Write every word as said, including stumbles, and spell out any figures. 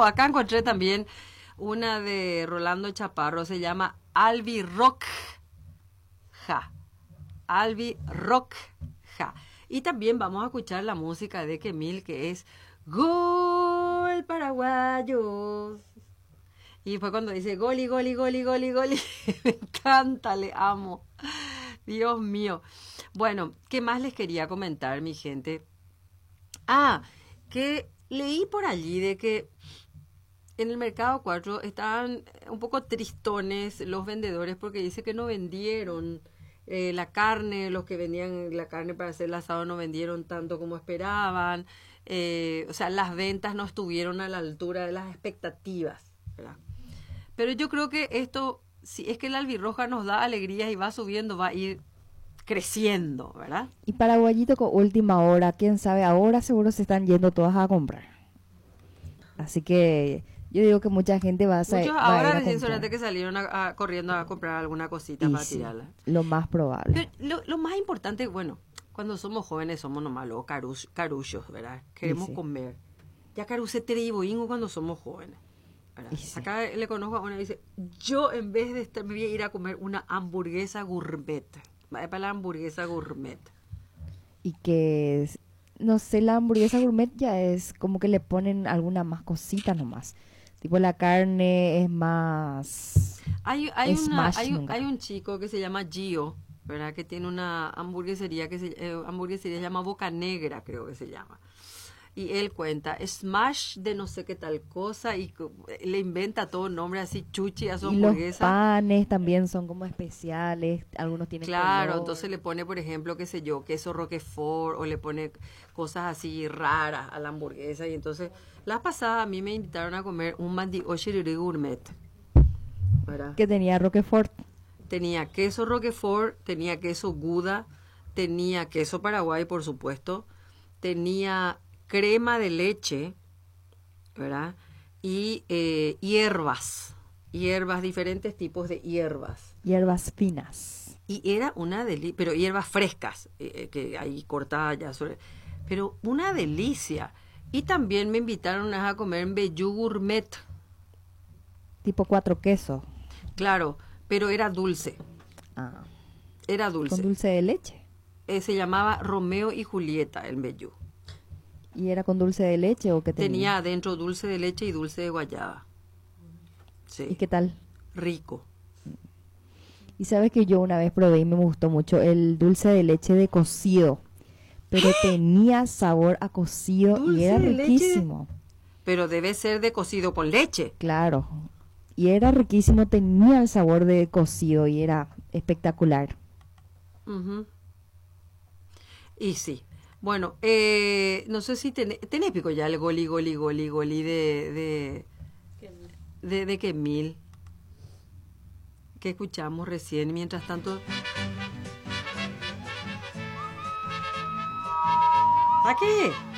No, acá encontré también una de Rolando Chaparro, se llama Albi Rock Ja. Albi Rock Ja. Y también vamos a escuchar la música de Kemil, que es Gol Paraguayos. Y fue cuando dice goli, goli, goli, goli, goli. Me encanta, le amo. Dios mío. Bueno, ¿qué más les quería comentar, mi gente? Ah, que leí por allí de que en el mercado cuatro estaban un poco tristones los vendedores porque dice que no vendieron eh, la carne, los que vendían la carne para hacer el asado no vendieron tanto como esperaban. Eh, o sea, las ventas no estuvieron a la altura de las expectativas, ¿verdad? Pero yo creo que esto, si es que la albirroja nos da alegrías y va subiendo, va a ir creciendo, ¿verdad? Y paraguayito con última hora, quién sabe, ahora seguro se están yendo todas a comprar. Así que yo digo que mucha gente va a, sa- Muchos va a ir ahora a recién comprar. sonate que salieron a, a- corriendo a comprar alguna cosita Y para sí, tirarla. lo más probable. Pero lo, lo más importante, bueno, cuando somos jóvenes somos nomás los carus- carullos, ¿verdad? Queremos sí. comer. Ya caruce tribuingo cuando somos jóvenes, ¿verdad? Y sí. Acá le conozco a una que dice, yo en vez de estar, me voy a ir a comer una hamburguesa gourmet. Va para la hamburguesa gourmet. Y que, es- no sé, la hamburguesa gourmet ya es como que le ponen alguna más cosita nomás. Tipo la carne es más Hay, hay, una, smash hay, un- nunca. hay un chico que se llama Gio, ¿verdad? Que tiene una hamburguesería que se, eh, hamburguesería se llama Boca Negra, creo que se llama. Y él cuenta, smash de no sé qué tal cosa, y co- le inventa todo nombre así, chuchi a su Y los hamburguesa. panes también son como especiales, algunos tienen Claro, color. entonces le pone, por ejemplo, qué sé yo, queso roquefort, o le pone cosas así raras a la hamburguesa. Y entonces, la pasada a mí me invitaron a comer un mandi oshiriri gourmet, ¿verdad? Que tenía Roquefort. Tenía queso roquefort, tenía queso gouda, tenía queso paraguay, por supuesto, tenía crema de leche, ¿verdad? Y eh, hierbas, hierbas, diferentes tipos de hierbas. Hierbas finas. Y era una delicia, pero hierbas frescas, eh, eh, que ahí cortadas ya sobre... Pero una delicia. Y también me invitaron a comer mbejú gourmet, Tipo cuatro quesos. claro, pero era dulce, Ah, era con dulce. dulce de leche. Eh, se llamaba Romeo y Julieta el mbejú. ¿Y era con dulce de leche o qué tenía? Tenía adentro dulce de leche y dulce de guayaba. ¿Y Sí, qué tal? rico. Y sabes que yo una vez probé y me gustó mucho el dulce de leche de cocido. Pero tenía sabor a cocido y ¿Dulce era de leche? riquísimo. Pero debe ser de cocido con leche. Claro. Y era riquísimo, tenía el sabor de cocido y era espectacular. Ujú. Y sí. Bueno, eh, no sé si tenés, tenés pico ya el goli, goli, goli, goli de, de, de, de Kemil, que escuchamos recién. Mientras tanto... ¿A qué?